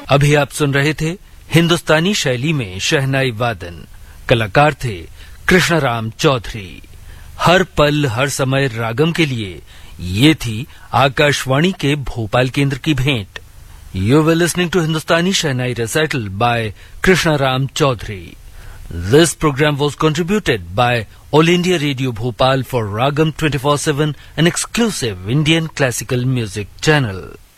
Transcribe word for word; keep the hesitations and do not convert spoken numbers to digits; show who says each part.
Speaker 1: अभी आप सुन रहे थे हिंदुस्तानी शैली में शहनाई वादन। कलाकार थे कृष्णराम चौधरी। हर पल हर समय रागम के लिए ये थी आकाशवाणी के भोपाल केंद्र की भेंट। You were listening to Hindustani shehnai रेसाइटल bye Krishnaram Chaudhary. This program was contributed by All India Radio Bhopal for Ragam twenty-four seven, an exclusive Indian classical music channel.